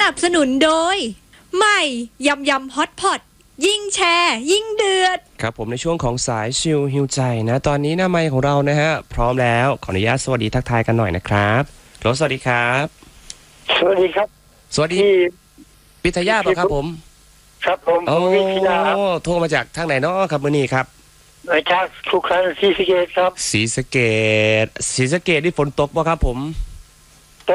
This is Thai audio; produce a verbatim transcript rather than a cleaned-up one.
นับสนุนโดยใหม่ยำยำฮอตพอตยิ่งแชร์ยิ่งเดือดครับผมในช่วงของสายชิลฮิวใจนะตอนนี้หน้าไมค์ของเรานะฮะพร้อมแล้วขออนุญาตสวัสดีทักทายกันหน่อยนะครับโหลสวัสดีครับสวัสดีครับสวัสดีพิทยาป่ะครับผมครับผมผมวิทยาครับโทรมาจากทางไหนเนาะครับมื้อนี้ครับมาจากสุขสันต์ศรีสะเกษครับศรีสะเกษศรีสะเกษนี่ฝนตกป่ะครับผม